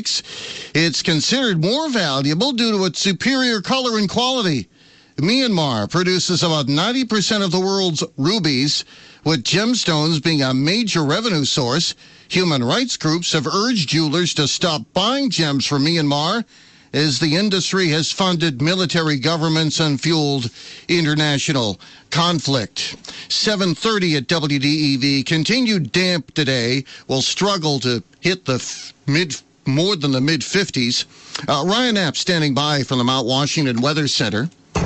It's considered more valuable due to its superior color and quality. Myanmar produces about 90% of the world's rubies, with gemstones being a major revenue source. Human rights groups have urged jewelers to stop buying gems from Myanmar as the industry has funded military governments and fueled international conflict. 7:30 at WDEV. Continued damp today will struggle to hit the more than the mid-50s. Ryan Knapp standing by from the Mount Washington Weather Center.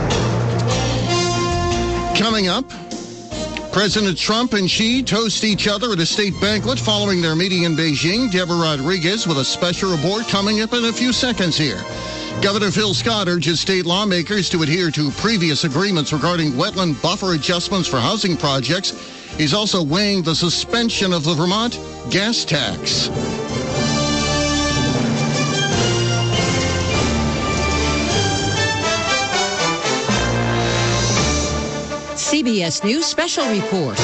Coming up, President Trump and Xi toast each other at a state banquet following their meeting in Beijing. Deborah Rodriguez with a special report coming up in a few seconds here. Governor Phil Scott urges state lawmakers to adhere to previous agreements regarding wetland buffer adjustments for housing projects. He's also weighing the suspension of the Vermont gas tax. CBS News Special Report.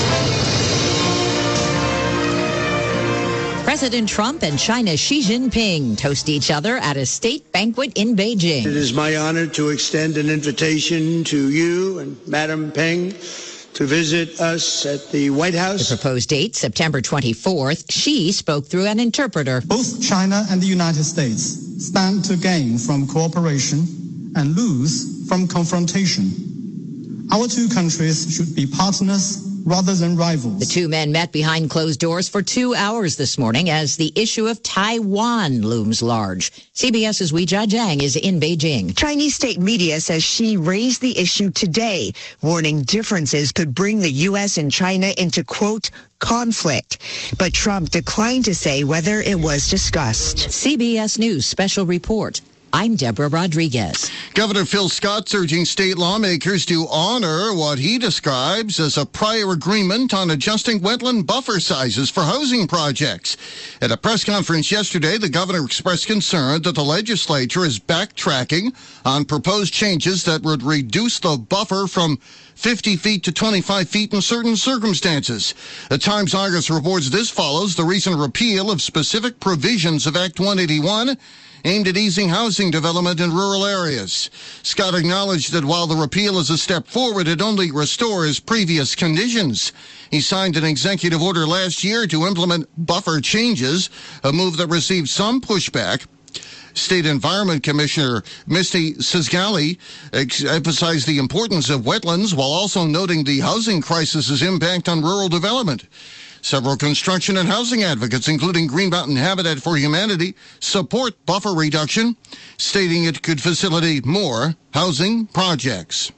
President Trump and China's Xi Jinping toast each other at a state banquet in Beijing. It is my honor to extend an invitation to you and Madam Peng to visit us at the White House. The proposed date, September 24th, Xi spoke through an interpreter. Both China and the United States stand to gain from cooperation and lose from confrontation. Our two countries should be partners rather than rivals. The two men met behind closed doors for 2 hours this morning as the issue of Taiwan looms large. CBS's Weijia Jiang is in Beijing. Chinese state media says Xi raised the issue today, warning differences could bring the U.S. and China into, quote, conflict. But Trump declined to say whether it was discussed. CBS News Special Report. I'm Deborah Rodriguez. Governor Phil Scott's urging state lawmakers to honor what he describes as a prior agreement on adjusting wetland buffer sizes for housing projects. At a press conference yesterday, the governor expressed concern that the legislature is backtracking on proposed changes that would reduce the buffer from 50 feet to 25 feet in certain circumstances. The Times Argus reports this follows the recent repeal of specific provisions of Act 181 aimed at easing housing development in rural areas. Scott acknowledged that while the repeal is a step forward, it only restores previous conditions. He signed an executive order last year to implement buffer changes, a move that received some pushback. State Environment Commissioner Misty Sisgali emphasized the importance of wetlands while also noting the housing crisis's impact on rural development. Several construction and housing advocates, including Green Mountain Habitat for Humanity, support buffer reduction, stating it could facilitate more housing projects.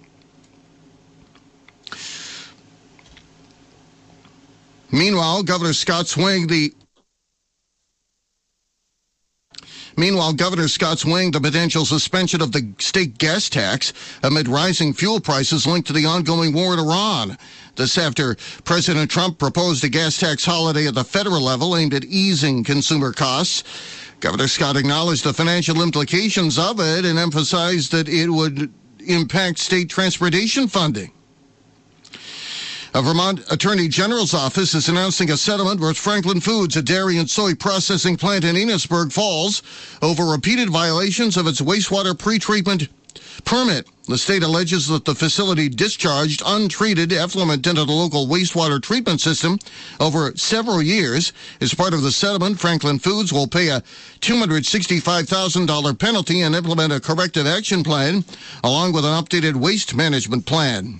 Meanwhile, Governor Scott's weighing the potential suspension of the state gas tax amid rising fuel prices linked to the ongoing war in Iran. This after President Trump proposed a gas tax holiday at the federal level aimed at easing consumer costs. Governor Scott acknowledged the financial implications of it and emphasized that it would impact state transportation funding. A Vermont Attorney General's office is announcing a settlement with Franklin Foods, a dairy and soy processing plant in Enosburg Falls, over repeated violations of its wastewater pretreatment permit. The state alleges that the facility discharged untreated effluent into the local wastewater treatment system over several years. As part of the settlement, Franklin Foods will pay a $265,000 penalty and implement a corrective action plan, along with an updated waste management plan.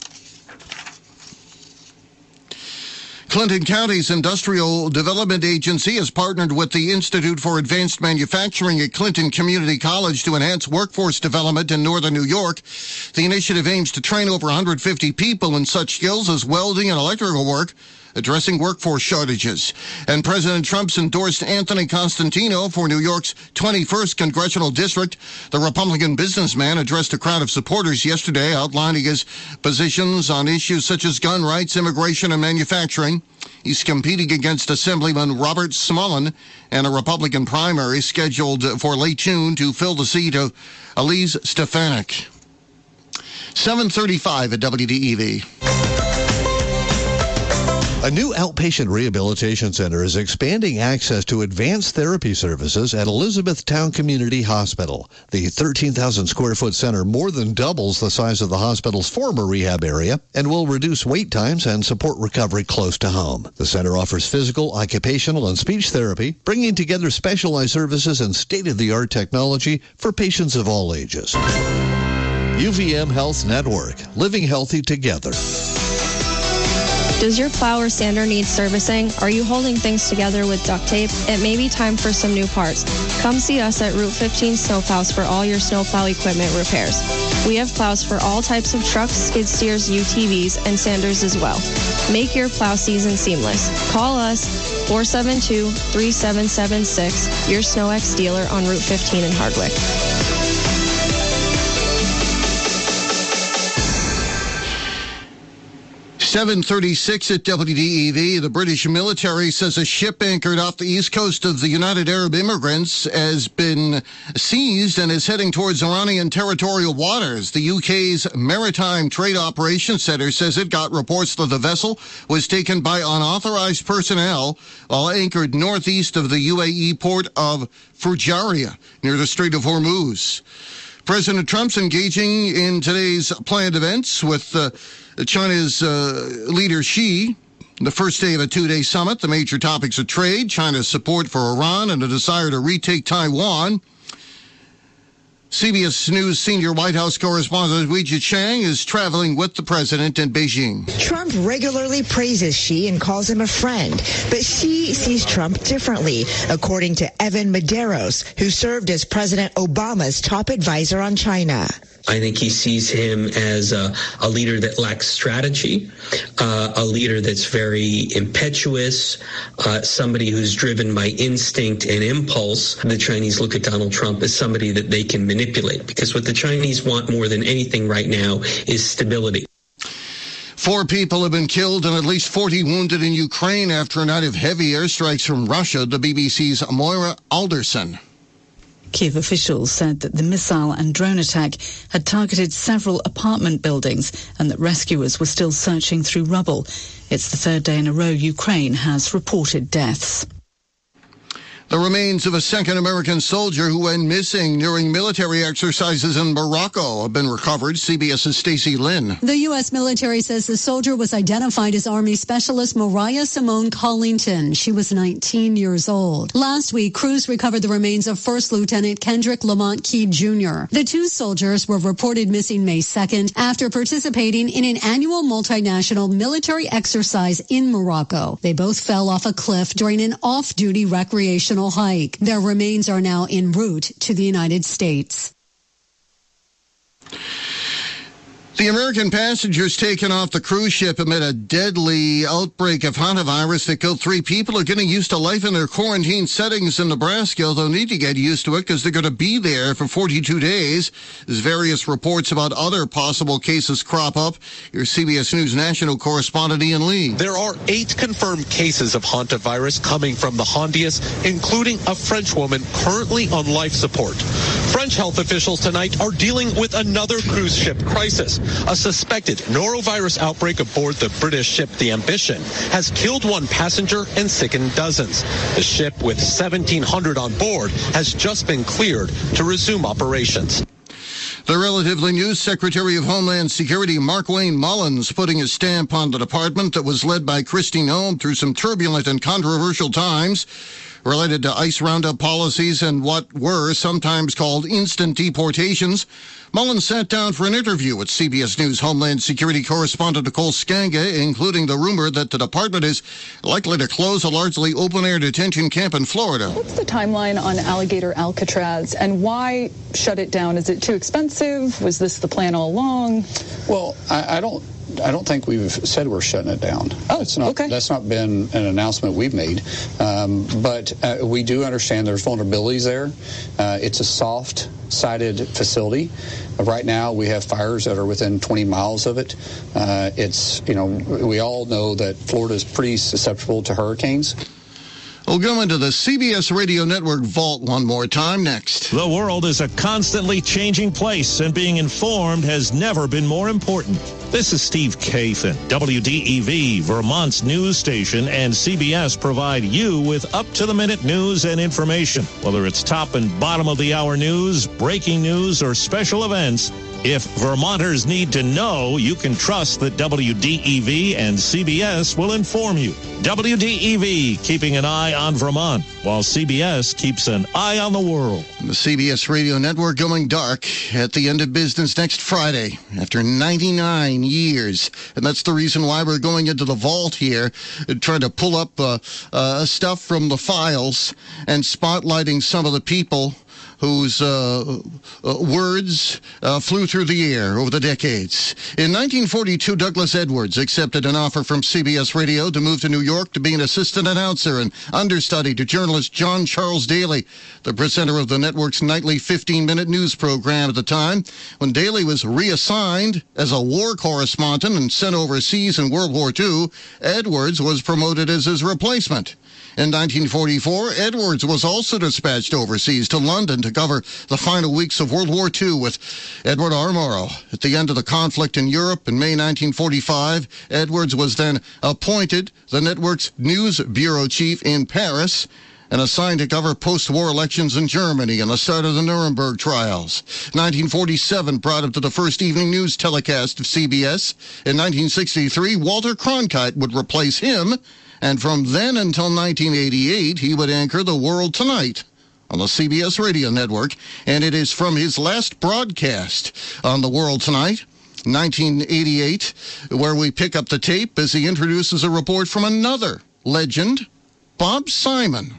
Clinton County's Industrial Development Agency has partnered with the Institute for Advanced Manufacturing at Clinton Community College to enhance workforce development in northern New York. The initiative aims to train over 150 people in such skills as welding and electrical work, addressing workforce shortages. And President Trump's endorsed Anthony Constantino for New York's 21st Congressional District. The Republican businessman addressed a crowd of supporters yesterday, outlining his positions on issues such as gun rights, immigration, and manufacturing. He's competing against Assemblyman Robert Smullen in a Republican primary scheduled for late June to fill the seat of Elise Stefanik. 7:35 at WDEV. A new outpatient rehabilitation center is expanding access to advanced therapy services at Elizabethtown Community Hospital. The 13,000 square foot center more than doubles the size of the hospital's former rehab area and will reduce wait times and support recovery close to home. The center offers physical, occupational, and speech therapy, bringing together specialized services and state-of-the-art technology for patients of all ages. UVM Health Network, living healthy together. Does your plow or sander need servicing? Are you holding things together with duct tape? It may be time for some new parts. Come see us at Route 15 Snowplows for all your snowplow equipment repairs. We have plows for all types of trucks, skid steers, UTVs, and sanders as well. Make your plow season seamless. Call us 472-3776, your SnowX dealer on Route 15 in Hardwick. .736 at WDEV. The British military says a ship anchored off the east coast of the United Arab Emirates has been seized and is heading towards Iranian territorial waters. The UK's Maritime Trade Operations Center says it got reports that the vessel was taken by unauthorized personnel while anchored northeast of the UAE port of Fujairah near the Strait of Hormuz. President Trump's engaging in today's planned events with China's leader Xi. The first day of a two-day summit, the major topics are trade, China's support for Iran, and a desire to retake Taiwan. CBS News senior White House correspondent Weijia Chang is traveling with the president in Beijing. Trump regularly praises Xi and calls him a friend, but Xi sees Trump differently, according to Evan Medeiros, who served as President Obama's top advisor on China. I think he sees him as a leader that lacks strategy, a leader that's very impetuous, somebody who's driven by instinct and impulse. The Chinese look at Donald Trump as somebody that they can manipulate, because what the Chinese want more than anything right now is stability. 4 people have been killed and at least 40 wounded in Ukraine after a night of heavy airstrikes from Russia, the BBC's Moira Alderson. Kyiv officials said that the missile and drone attack had targeted several apartment buildings and that rescuers were still searching through rubble. It's the third day in a row Ukraine has reported deaths. The remains of a second American soldier who went missing during military exercises in Morocco have been recovered. CBS's Stacey Lynn. The U.S. military says the soldier was identified as Army Specialist Mariah Simone Collington. She was 19 years old. Last week, crews recovered the remains of First Lieutenant Kendrick Lamont Key Jr. The 2 soldiers were reported missing May 2nd after participating in an annual multinational military exercise in Morocco. They both fell off a cliff during an off-duty recreational hike. Their remains are now en route to the United States. The American passengers taken off the cruise ship amid a deadly outbreak of hantavirus that killed 3 people are getting used to life in their quarantine settings in Nebraska. They'll need to get used to it because they're going to be there for 42 days. As various reports about other possible cases crop up, your CBS News national correspondent Ian Lee. There are 8 confirmed cases of hantavirus coming from the Hondias, including a French woman currently on life support. French health officials tonight are dealing with another cruise ship crisis. A suspected norovirus outbreak aboard the British ship The Ambition has killed 1 passenger and sickened dozens. The ship with 1,700 on board has just been cleared to resume operations. The relatively new Secretary of Homeland Security, Markwayne Mullins, putting his stamp on the department that was led by Kristi Noem through some turbulent and controversial times related to ICE roundup policies and what were sometimes called instant deportations. Mullins sat down for an interview with CBS News Homeland Security correspondent Nicole Skanga, including the rumor that the department is likely to close a largely open-air detention camp in Florida. What's the timeline on Alligator Alcatraz, and why shut it down? Is it too expensive? Was this the plan all along? Well, I don't think we've said we're shutting it down. Oh, okay. That's not been an announcement we've made. But we do understand there's vulnerabilities there. It's a soft-sided facility. Right now, we have fires that are within 20 miles of it. We all know that Florida is pretty susceptible to hurricanes. We'll go into the CBS Radio Network vault one more time next. The world is a constantly changing place, and being informed has never been more important. This is Steve Kathan. WDEV, Vermont's news station, and CBS provide you with up-to-the-minute news and information. Whether it's top and bottom of the hour news, breaking news, or special events, if Vermonters need to know, you can trust that WDEV and CBS will inform you. WDEV, keeping an eye on Vermont, while CBS keeps an eye on the world. The CBS Radio Network going dark at the end of business next Friday after 99 years. And that's the reason why we're going into the vault here, trying to pull up stuff from the files and spotlighting some of the people whose words flew through the air over the decades. In 1942, Douglas Edwards accepted an offer from CBS Radio to move to New York to be an assistant announcer and understudy to journalist John Charles Daly, the presenter of the network's nightly 15-minute news program at the time. When Daly was reassigned as a war correspondent and sent overseas in World War II, Edwards was promoted as his replacement. In 1944, Edwards was also dispatched overseas to London to cover the final weeks of World War II with Edward R. Murrow. At the end of the conflict in Europe in May 1945, Edwards was then appointed the network's news bureau chief in Paris and assigned to cover post-war elections in Germany and the start of the Nuremberg trials. 1947 brought him to the first evening news telecast of CBS. In 1963, Walter Cronkite would replace him, and from then until 1988, he would anchor The World Tonight on the CBS Radio Network, and it is from his last broadcast on The World Tonight, 1988, where we pick up the tape as he introduces a report from another legend, Bob Simon.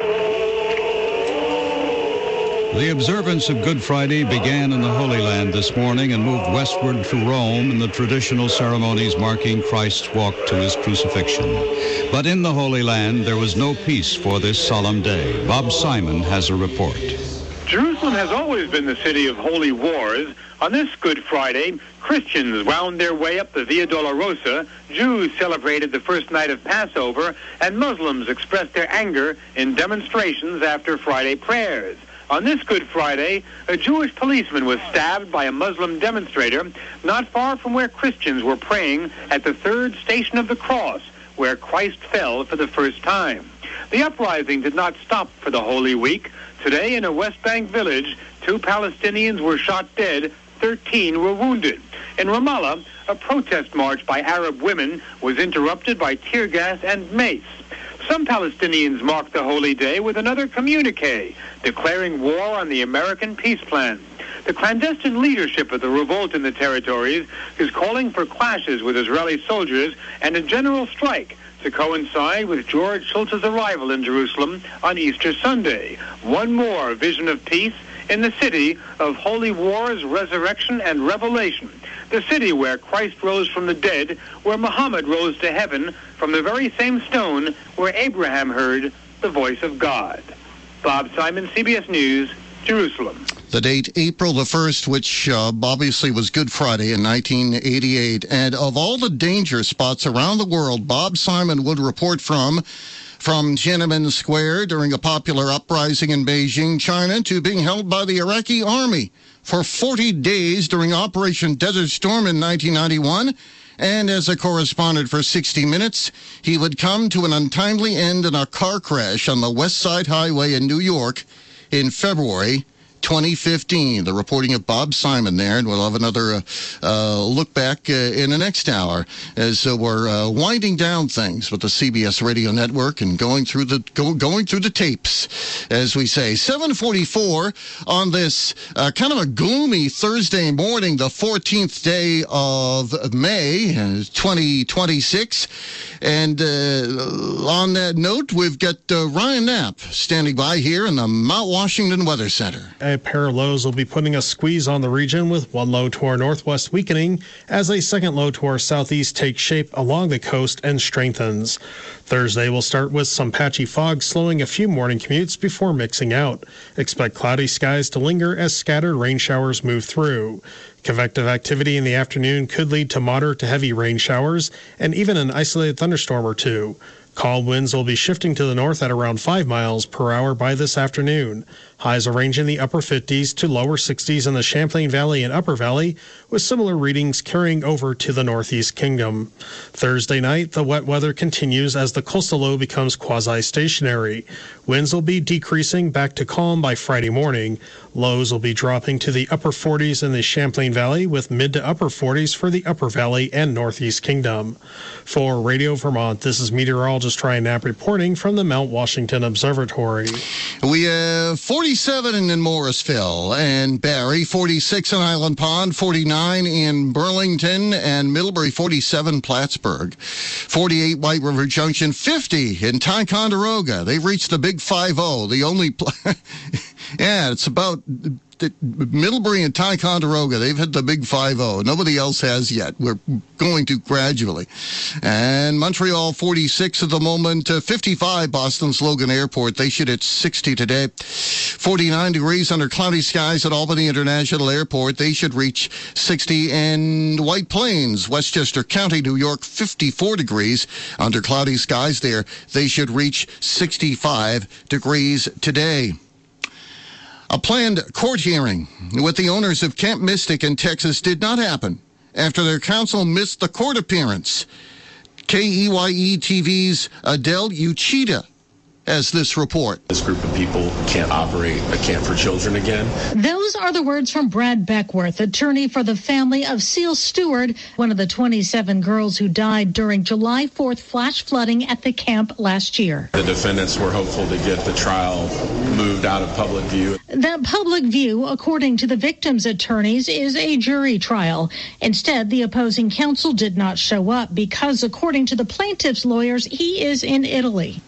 The observance of Good Friday began in the Holy Land this morning and moved westward through Rome in the traditional ceremonies marking Christ's walk to his crucifixion. But in the Holy Land, there was no peace for this solemn day. Bob Simon has a report. Jerusalem has always been the city of holy wars. On this Good Friday, Christians wound their way up the Via Dolorosa, Jews celebrated the first night of Passover, and Muslims expressed their anger in demonstrations after Friday prayers. On this Good Friday, a Jewish policeman was stabbed by a Muslim demonstrator not far from where Christians were praying at the third station of the cross, where Christ fell for the first time. The uprising did not stop for the Holy Week. Today, in a West Bank village, 2 Palestinians were shot dead, 13 were wounded. In Ramallah, a protest march by Arab women was interrupted by tear gas and mace. Some Palestinians marked the holy day with another communique, declaring war on the American peace plan. The clandestine leadership of the revolt in the territories is calling for clashes with Israeli soldiers and a general strike to coincide with George Shultz's arrival in Jerusalem on Easter Sunday. One more vision of peace in the city of holy wars, resurrection, and revelation. The city where Christ rose from the dead, where Muhammad rose to heaven, from the very same stone where Abraham heard the voice of God. Bob Simon, CBS News, Jerusalem. The date, April the 1st, which obviously was Good Friday in 1988. And of all the danger spots around the world, Bob Simon would report from Tiananmen Square during a popular uprising in Beijing, China, to being held by the Iraqi army for 40 days during Operation Desert Storm in 1991. And as a correspondent for 60 Minutes, he would come to an untimely end in a car crash on the West Side Highway in New York in February 2015. The reporting of Bob Simon there, and we'll have another look back in the next hour as we're winding down things with the CBS Radio Network and going through the tapes, as we say. 7:44 on this kind of a gloomy Thursday morning, the 14th day of May, 2026. And on that note, we've got Ryan Knapp standing by here in the Mount Washington Weather Center. A pair of lows will be putting a squeeze on the region, with one low to our northwest weakening as a second low to our southeast takes shape along the coast and strengthens. Thursday will start with some patchy fog slowing a few morning commutes before mixing out. Expect cloudy skies to linger as scattered rain showers move through. Convective activity in the afternoon could lead to moderate to heavy rain showers and even an isolated thunderstorm or two. Calm winds will be shifting to the north at around 5 miles per hour by this afternoon. Highs will range in the upper 50s to lower 60s in the Champlain Valley and Upper Valley, with similar readings carrying over to the Northeast Kingdom. Thursday night, the wet weather continues as the coastal low becomes quasi-stationary. Winds will be decreasing back to calm by Friday morning. Lows will be dropping to the upper 40s in the Champlain Valley, with mid to upper 40s for the Upper Valley and Northeast Kingdom. For Radio Vermont, this is meteorologist Ryan Knapp reporting from the Mount Washington Observatory. We have 47 in Morrisville and Barrie, 46 in Island Pond, 49 in Burlington and Middlebury, 47 Plattsburgh, 48 White River Junction, 50 in Ticonderoga. They've reached the big 5-0. The only yeah, it's about Middlebury and Ticonderoga. They've hit the big 5-0. Nobody else has yet. We're going to gradually. And Montreal, 46 at the moment, 55 Boston's Logan Airport. They should hit 60 today. 49 degrees under cloudy skies at Albany International Airport. They should reach 60. And White Plains, Westchester County, New York, 54 degrees under cloudy skies there. They should reach 65 degrees today. A planned court hearing with the owners of Camp Mystic in Texas did not happen after their counsel missed the court appearance. KEYE TV's Adele Uchida has this report. This group of people can't operate a camp for children again. Those are the words from Brad Beckworth, attorney for the family of Seal Stewart, one of the 27 girls who died during July 4th flash flooding at the camp last year. The defendants were hopeful to get the trial moved out of public view. That public view, according to the victims' attorneys, is a jury trial. Instead, the opposing counsel did not show up because, according to the plaintiff's lawyers, he is in Italy.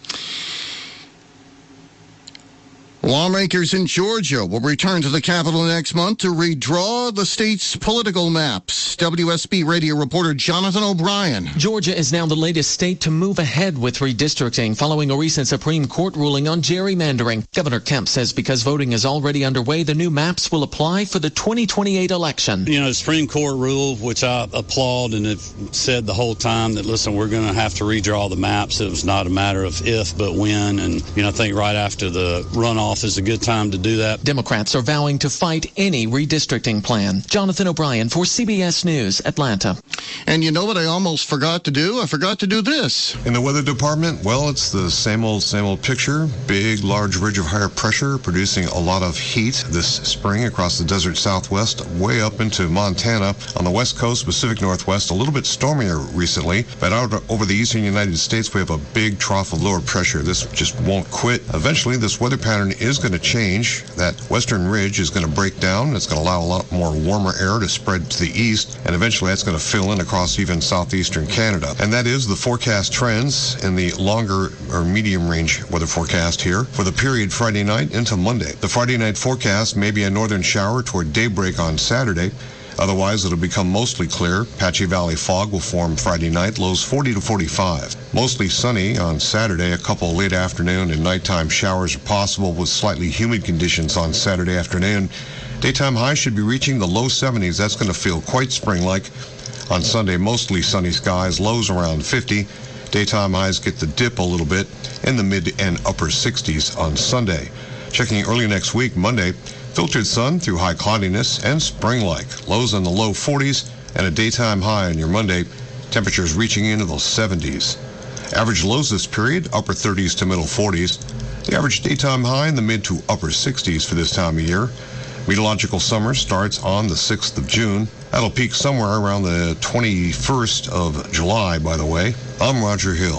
Lawmakers in Georgia will return to the Capitol next month to redraw the state's political maps. WSB radio reporter Jonathan O'Brien. Georgia is now the latest state to move ahead with redistricting following a recent Supreme Court ruling on gerrymandering. Governor Kemp says because voting is already underway, the new maps will apply for the 2028 election. You know, the Supreme Court rule, which I applaud and have said the whole time that, listen, we're going to have to redraw the maps. It was not a matter of if, but when. And, you know, I think right after the runoff is a good time to do that. Democrats are vowing to fight any redistricting plan. Jonathan O'Brien for CBS News, Atlanta. And you know what I almost forgot to do? I forgot to do this. In the weather department, well, it's the same old picture. Big, large ridge of higher pressure producing a lot of heat this spring across the desert southwest, way up into Montana. On the west coast, Pacific Northwest, a little bit stormier recently. But out over the eastern United States, we have a big trough of lower pressure. This just won't quit. Eventually, this weather pattern is going to change. That western ridge is going to break down. It's going to allow a lot more warmer air to spread to the east, and eventually that's going to fill in across even southeastern Canada. And that is the forecast trends in the longer or medium range weather forecast here for the period Friday night into Monday. The Friday night forecast may be a northern shower toward daybreak on Saturday. Otherwise, it'll become mostly clear. Patchy Valley fog will form Friday night, lows 40 to 45. Mostly sunny on Saturday. A couple late afternoon and nighttime showers are possible with slightly humid conditions on Saturday afternoon. Daytime highs should be reaching the low 70s. That's going to feel quite spring-like. On Sunday, mostly sunny skies, lows around 50. Daytime highs get the dip a little bit in the mid and upper 60s on Sunday. Checking early next week, Monday, filtered sun through high cloudiness and spring-like. Lows in the low 40s and a daytime high on your Monday. Temperatures reaching into the 70s. Average lows this period, upper 30s to middle 40s. The average daytime high in the mid to upper 60s for this time of year. Meteorological summer starts on the 6th of June. That'll peak somewhere around the 21st of July, by the way. I'm Roger Hill.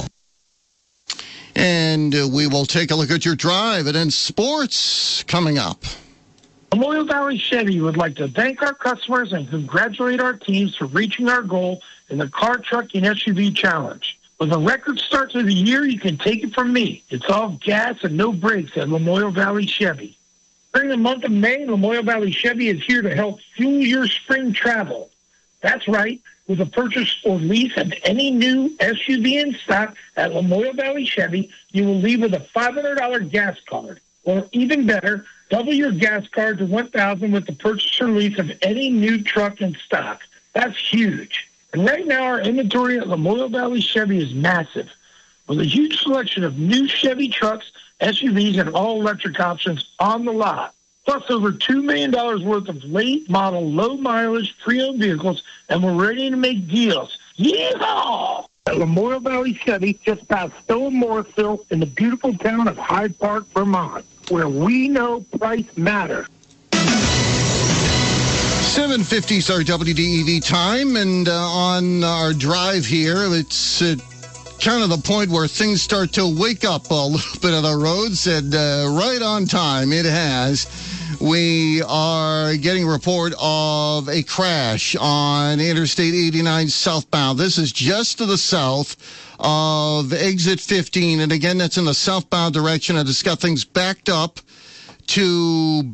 And we will take a look at your drive and then sports coming up. Memorial Valley Chevy would like to thank our customers and congratulate our teams for reaching our goal in the Car, Truck, and SUV Challenge. With a record start to the year, you can take it from me. It's all gas and no brakes at Memorial Valley Chevy. During the month of May, Memorial Valley Chevy is here to help fuel your spring travel. That's right. With a purchase or lease of any new SUV in stock at Memorial Valley Chevy, you will leave with a $500 gas card. Or even better, double your gas card to $1,000 with the purchase or lease of any new truck in stock. That's huge. And right now, our inventory at Memorial Valley Chevy is massive. with a huge selection of new Chevy trucks, SUVs, and all-electric options on the lot. Plus over $2 million worth of late-model, low-mileage, pre-owned vehicles, and we're ready to make deals. Yeehaw! At Lamoille Valley Chevy, just past Stowe and Morrisville, in the beautiful town of Hyde Park, Vermont, where we know price matters. 7:50 is our WDEV time, and on our drive here, it's kind of the point where things start to wake up a little bit on the roads, and right on time it has. We are getting a report of a crash on Interstate 89 southbound. This is just to the south of exit 15, and again, that's in the southbound direction, and it's got things backed up to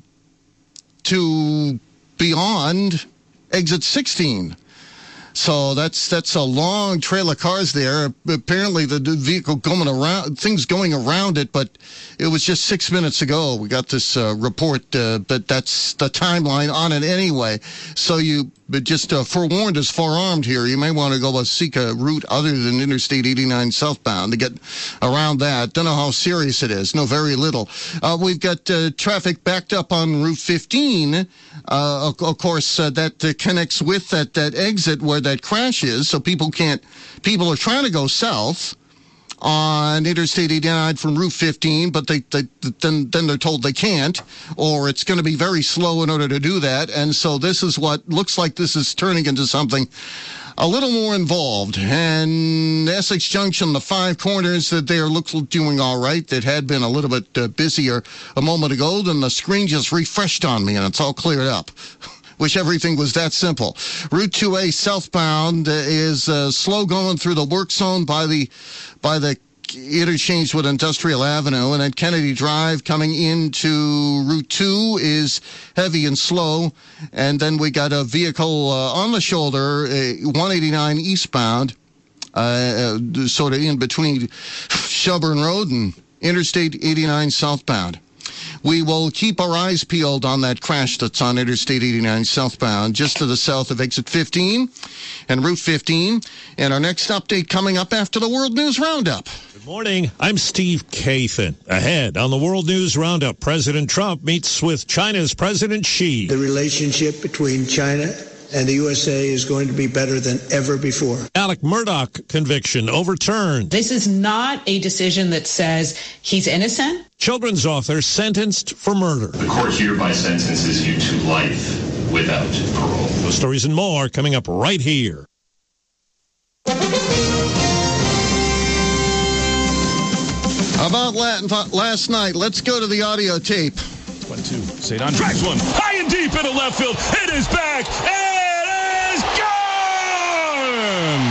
beyond exit 16. So that's a long trail of cars there. Apparently the vehicle going around, things going around it, but it was just 6 minutes ago. We got this report, but that's the timeline on it anyway. So but just forewarned as forearmed here, you may want to go seek a route other than Interstate 89 southbound to get around that. Don't know how serious it is. No, very little. We've got traffic backed up on Route 15. Of course, that connects with that exit where that crash is. So people are trying to go south on Interstate 89 from Route 15, but then they're told they can't, or it's going to be very slow in order to do that. And so this is what looks like this is turning into something a little more involved. And Essex Junction, the Five Corners, that they are doing all right. It had been a little bit busier a moment ago. Then the screen just refreshed on me, and it's all cleared up. Wish everything was that simple. Route 2A southbound is slow going through the work zone by the interchange with Industrial Avenue, and at Kennedy Drive coming into Route 2 is heavy and slow. And then we got a vehicle on the shoulder, 189 eastbound, sort of in between Shelburne Road and Interstate 89 southbound. We will keep our eyes peeled on that crash that's on Interstate 89 southbound, just to the south of exit 15 and Route 15. And our next update coming up after the World News Roundup. Good morning. I'm Steve Kathan. Ahead on the World News Roundup, President Trump meets with China's President Xi. The relationship between China and the USA is going to be better than ever before. Alec Murdaugh conviction overturned. This is not a decision that says he's innocent. Children's author sentenced for murder. The court hereby sentences you to life without parole. Those stories and more coming up right here. About last night, let's go to the audio tape. 1-2. Sadon drives one high and deep into left field. It is back. It is gone.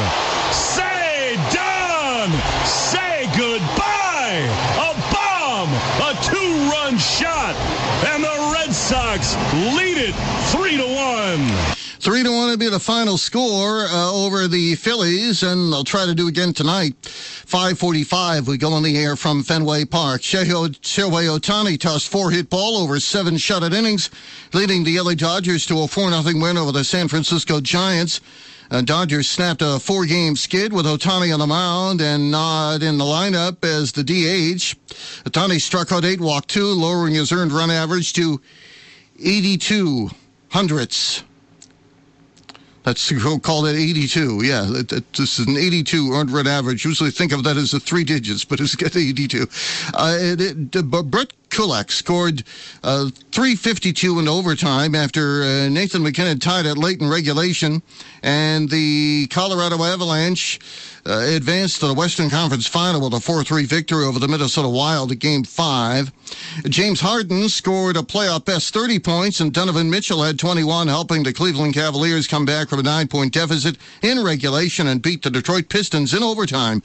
Sadon, say goodbye. A bomb, a two-run shot, and the Red Sox lead it 3-1. 3-1 would be the final score over the Phillies, and they'll try to do again tonight. 5:45, we go on the air from Fenway Park. Shohei Ohtani tossed 4-hit ball over 7 shutout innings, leading the LA Dodgers to a 4-0 win over the San Francisco Giants. Dodgers snapped a 4-game skid with Ohtani on the mound and not in the lineup as the DH. Ohtani struck out 8, walked 2, lowering his earned run average to 82 hundredths. Let's call that 82. Yeah, this is an 82 earned run average. Usually think of that as the 3 digits, but it's got 82. Brett Kulak scored 352 in overtime after Nathan McKinnon tied it late in regulation, and the Colorado Avalanche advanced to the Western Conference Final with a 4-3 victory over the Minnesota Wild at Game 5. James Harden scored a playoff best 30 points, and Donovan Mitchell had 21, helping the Cleveland Cavaliers come back from a 9-point deficit in regulation and beat the Detroit Pistons in overtime,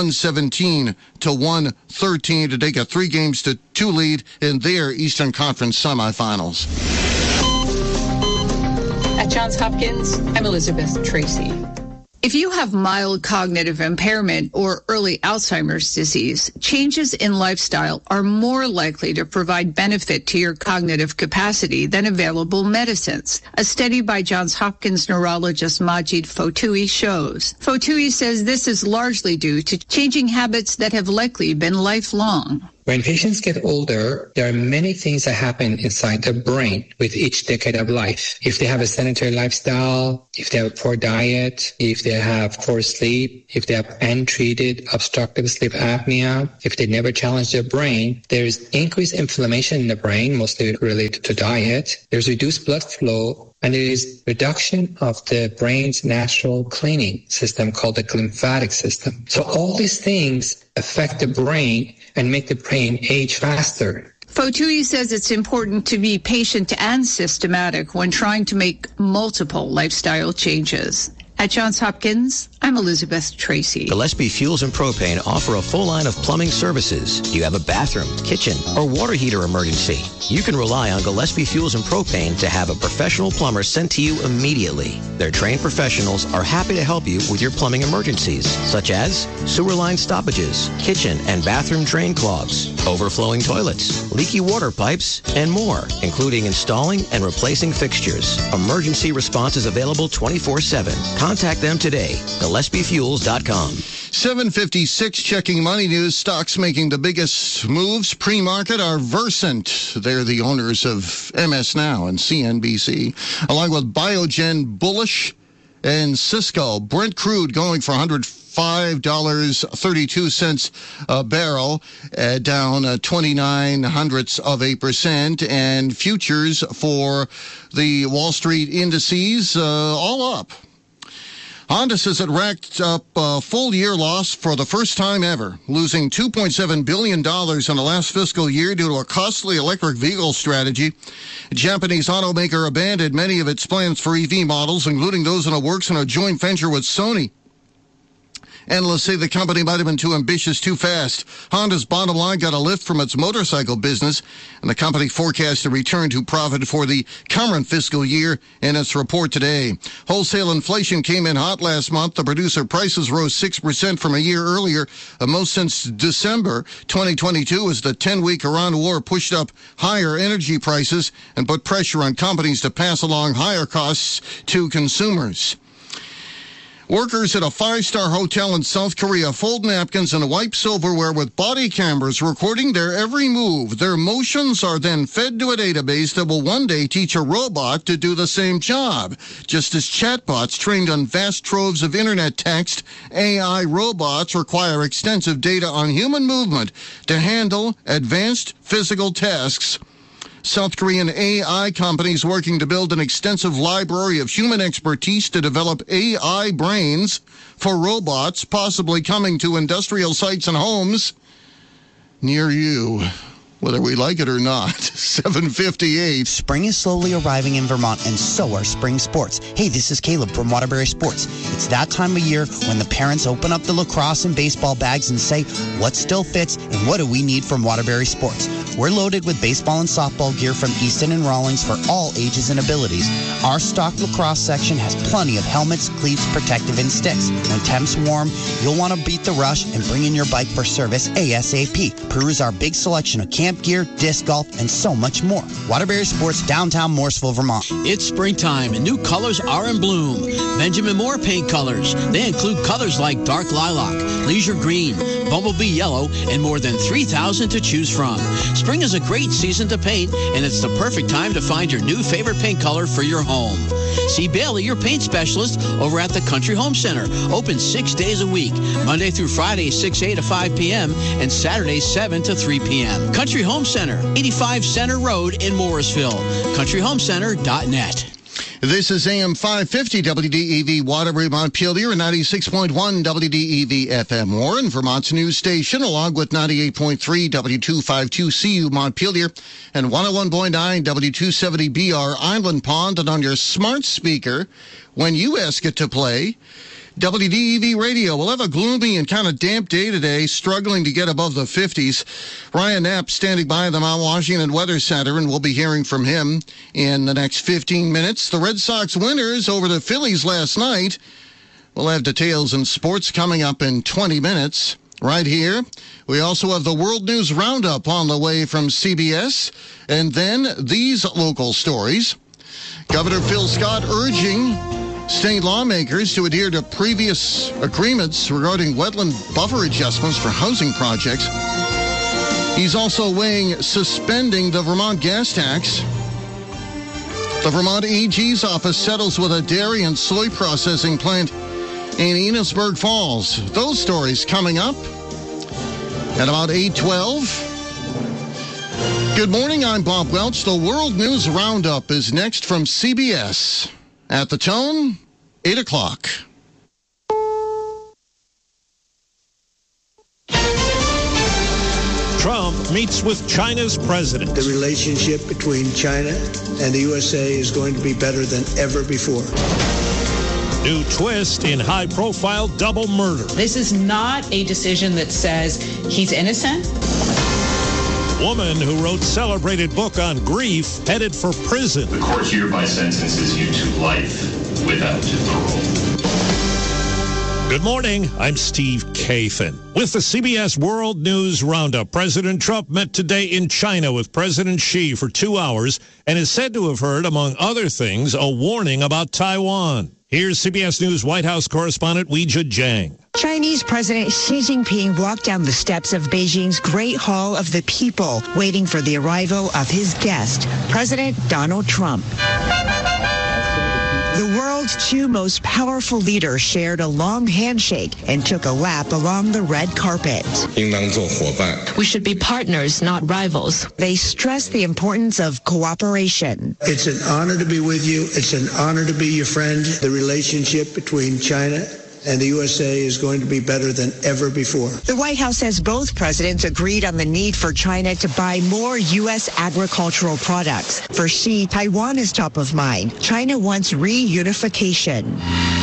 117-113 to take a 3-2 lead in their Eastern Conference semifinals. At Johns Hopkins, I'm Elizabeth Tracy. If you have mild cognitive impairment or early Alzheimer's disease, changes in lifestyle are more likely to provide benefit to your cognitive capacity than available medicines. A study by Johns Hopkins neurologist Majid Fotoui shows. Fotoui says this is largely due to changing habits that have likely been lifelong. When patients get older, there are many things that happen inside the brain with each decade of life. If they have a sedentary lifestyle, if they have a poor diet, if they have poor sleep, if they have untreated obstructive sleep apnea, if they never challenge their brain, there's increased inflammation in the brain, mostly related to diet. There's reduced blood flow, and there is reduction of the brain's natural cleaning system called the lymphatic system. So all these things affect the brain and make the brain age faster. Fotoui says it's important to be patient and systematic when trying to make multiple lifestyle changes. At Johns Hopkins, I'm Elizabeth Tracy. Gillespie Fuels and Propane offer a full line of plumbing services. Do you have a bathroom, kitchen, or water heater emergency? You can rely on Gillespie Fuels and Propane to have a professional plumber sent to you immediately. Their trained professionals are happy to help you with your plumbing emergencies, such as sewer line stoppages, kitchen and bathroom drain clogs, overflowing toilets, leaky water pipes, and more, including installing and replacing fixtures. Emergency response is available 24/7. Contact them today. GillespieFuels.com. 7:56, checking money news. Stocks making the biggest moves pre-market are Versant. They're the owners of MS Now and CNBC, along with Biogen bullish and Cisco. Brent crude going for $105.32 a barrel, down 0.29%, and futures for the Wall Street indices all up. Honda says it racked up a full-year loss for the first time ever, losing $2.7 billion in the last fiscal year due to a costly electric vehicle strategy. Japanese automaker abandoned many of its plans for EV models, including those in the works in a joint venture with Sony. Analysts say the company might have been too ambitious too fast. Honda's bottom line got a lift from its motorcycle business, and the company forecast a return to profit for the current fiscal year in its report today. Wholesale inflation came in hot last month. The producer prices rose 6% from a year earlier, most since December 2022, as the 10-week Iran war pushed up higher energy prices and put pressure on companies to pass along higher costs to consumers. Workers at a five-star hotel in South Korea fold napkins and wipe silverware with body cameras recording their every move. Their motions are then fed to a database that will one day teach a robot to do the same job. Just as chatbots trained on vast troves of internet text, AI robots require extensive data on human movement to handle advanced physical tasks. South Korean AI companies working to build an extensive library of human expertise to develop AI brains for robots, possibly coming to industrial sites and homes near you, whether we like it or not. 7:58. Spring is slowly arriving in Vermont, and so are spring sports. Hey, this is Caleb from Waterbury Sports. It's that time of year when the parents open up the lacrosse and baseball bags and say, what still fits and what do we need from Waterbury Sports? We're loaded with baseball and softball gear from Easton and Rawlings for all ages and abilities. Our stock lacrosse section has plenty of helmets, cleats, protective, and sticks. When temps warm, you'll want to beat the rush and bring in your bike for service ASAP. Peruse our big selection of camp gear, disc golf, and so much more. Waterbury Sports, downtown Morrisville, Vermont. It's springtime and new colors are in bloom. Benjamin Moore paint colors. They include colors like dark lilac, leisure green, bumblebee yellow, and more than 3,000 to choose from. Spring is a great season to paint, and it's the perfect time to find your new favorite paint color for your home. See Bailey, your paint specialist, over at the Country Home Center. Open 6 days a week, Monday through Friday, 6 a.m. to 5 p.m., and Saturdays, 7 to 3 p.m. Country Home Center, 85 Center Road in Morrisville. CountryHomeCenter.net. This is AM 550 WDEV Waterbury Montpelier and 96.1 WDEV FM Warren, Vermont's news station, along with 98.3 W252CU Montpelier and 101.9 W270BR Island Pond, and on your smart speaker when you ask it to play. WDEV Radio. We'll have a gloomy and kind of damp day today, struggling to get above the 50s. Ryan Knapp standing by the Mount Washington Weather Center, and we'll be hearing from him in the next 15 minutes. The Red Sox winners over the Phillies last night. We'll have details in sports coming up in 20 minutes. Right here, we also have the World News Roundup on the way from CBS. And then these local stories. Governor Phil Scott urging state lawmakers to adhere to previous agreements regarding wetland buffer adjustments for housing projects. He's also weighing suspending the Vermont gas tax. The Vermont AG's office settles with a dairy and soy processing plant in Enosburg Falls. Those stories coming up at about 8:12. Good morning, I'm Bob Welch. The World News Roundup is next from CBS. At the tone, 8 o'clock. Trump meets with China's president. The relationship between China and the USA is going to be better than ever before. New twist in high-profile double murder. This is not a decision that says he's innocent. Woman who wrote celebrated book on grief headed for prison. The court hereby sentences you to life without parole. Good morning, I'm Steve Kathan. With the CBS World News Roundup, President Trump met today in China with President Xi for 2 hours and is said to have heard, among other things, a warning about Taiwan. Here's CBS News White House correspondent Weijia Jiang. Chinese President Xi Jinping walked down the steps of Beijing's Great Hall of the People, waiting for the arrival of his guest, President Donald Trump. The world's two most powerful leaders shared a long handshake and took a lap along the red carpet. We should be partners, not rivals. They stressed the importance of cooperation. It's an honor to be with you. It's an honor to be your friend. The relationship between China and the USA is going to be better than ever before. The White House says both presidents agreed on the need for China to buy more U.S. agricultural products. For Xi, Taiwan is top of mind. China wants reunification.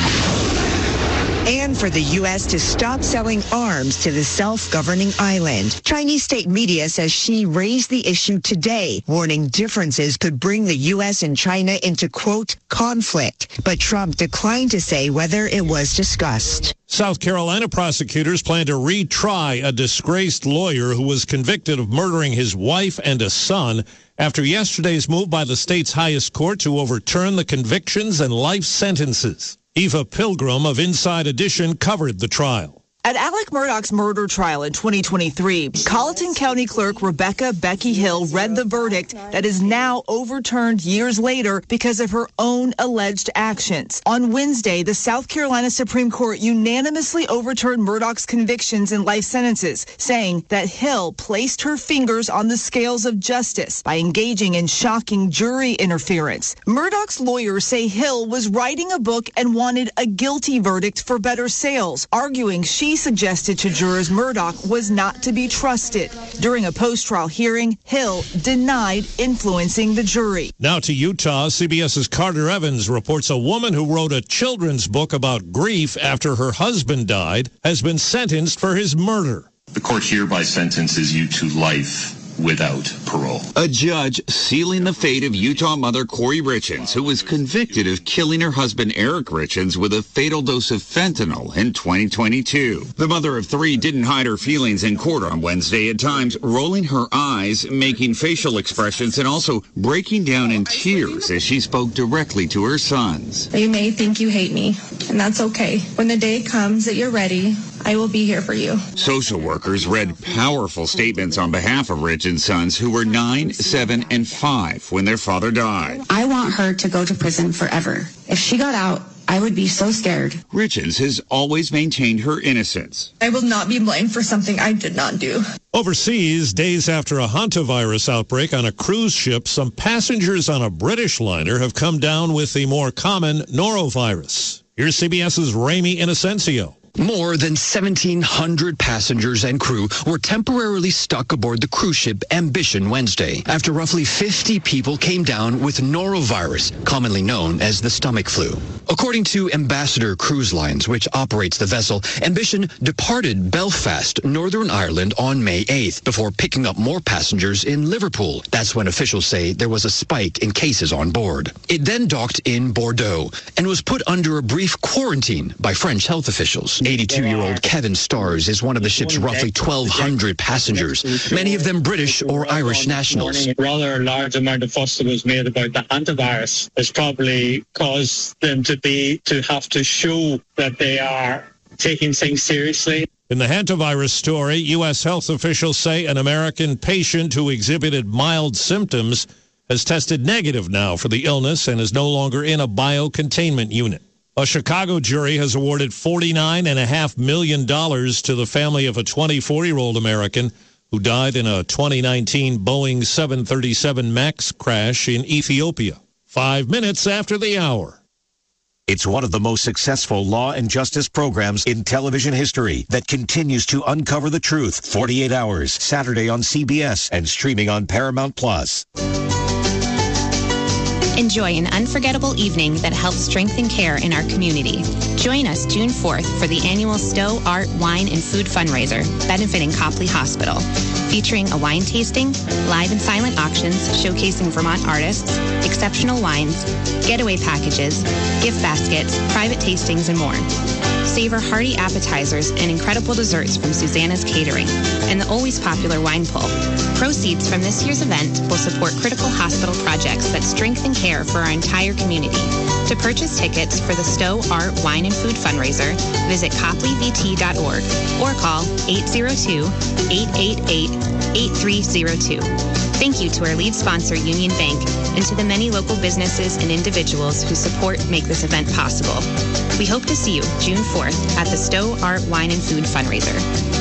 And for the U.S. to stop selling arms to the self-governing island. Chinese state media says Xi raised the issue today, warning differences could bring the U.S. and China into, quote, conflict. But Trump declined to say whether it was discussed. South Carolina prosecutors plan to retry a disgraced lawyer who was convicted of murdering his wife and a son after yesterday's move by the state's highest court to overturn the convictions and life sentences. Eva Pilgrim of Inside Edition covered the trial. At Alec Murdaugh's murder trial in 2023, Colleton County Clerk Rebecca Becky Hill read the verdict that is now overturned years later because of her own alleged actions. On Wednesday, the South Carolina Supreme Court unanimously overturned Murdaugh's convictions and life sentences, saying that Hill placed her fingers on the scales of justice by engaging in shocking jury interference. Murdaugh's lawyers say Hill was writing a book and wanted a guilty verdict for better sales, arguing she suggested to jurors Murdaugh was not to be trusted. During a post-trial hearing, Hill denied influencing the jury. Now to Utah, CBS's Carter Evans reports a woman who wrote a children's book about grief after her husband died has been sentenced for his murder. The court hereby sentences you to life without parole. A judge sealing the fate of Utah mother Corey Richens, who was convicted of killing her husband Eric Richens with a fatal dose of fentanyl in 2022. The mother of three didn't hide her feelings in court on Wednesday, at times rolling her eyes, making facial expressions, and also breaking down in tears as she spoke directly to her sons. You may think you hate me, and that's okay. When the day comes that you're ready, I will be here for you. Social workers read powerful statements on behalf of Richens' sons, who were 9, 7, and 5 when their father died. I want her to go to prison forever. If she got out, I would be so scared. Richens has always maintained her innocence. I will not be blamed for something I did not do. Overseas, days after a hantavirus outbreak on a cruise ship, some passengers on a British liner have come down with the more common norovirus. Here's CBS's Ramy Inocencio. More than 1,700 passengers and crew were temporarily stuck aboard the cruise ship Ambition Wednesday after roughly 50 people came down with norovirus, commonly known as the stomach flu. According to Ambassador Cruise Lines, which operates the vessel, Ambition departed Belfast, Northern Ireland on May 8th before picking up more passengers in Liverpool. That's when officials say there was a spike in cases on board. It then docked in Bordeaux and was put under a brief quarantine by French health officials. 82-year-old Kevin Stars is one of the ship's roughly 1,200 passengers, many of them British or Irish nationals. A rather large amount of fuss that was made about the hantavirus has probably caused them to have to show that they are taking things seriously. In the hantavirus story, U.S. health officials say an American patient who exhibited mild symptoms has tested negative now for the illness and is no longer in a biocontainment unit. A Chicago jury has awarded $49.5 million to the family of a 24-year-old American who died in a 2019 Boeing 737 MAX crash in Ethiopia. 5 minutes after the hour. It's one of the most successful law and justice programs in television history that continues to uncover the truth. 48 Hours, Saturday on CBS and streaming on Paramount+. Enjoy an unforgettable evening that helps strengthen care in our community. Join us June 4th for the annual Stowe Art, Wine, and Food fundraiser benefiting Copley Hospital, featuring a wine tasting, live and silent auctions showcasing Vermont artists, exceptional wines, getaway packages, gift baskets, private tastings, and more. Savor hearty appetizers and incredible desserts from Susanna's Catering and the always popular wine pull. Proceeds from this year's event will support critical hospital projects that strengthen care for our entire community. To purchase tickets for the Stowe Art, Wine, and Food fundraiser, visit copleyvt.org or call 802-888-8302. Thank you to our lead sponsor, Union Bank, and to the many local businesses and individuals who support make this event possible. We hope to see you June 4th at the Stowe Art, Wine, and Food fundraiser.